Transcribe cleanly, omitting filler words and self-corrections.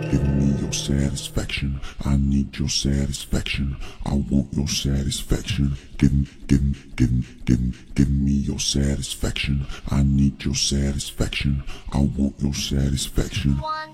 give me your satisfaction. I need your satisfaction. I want your satisfaction. Give me your satisfaction. I need your satisfaction. I want your satisfaction.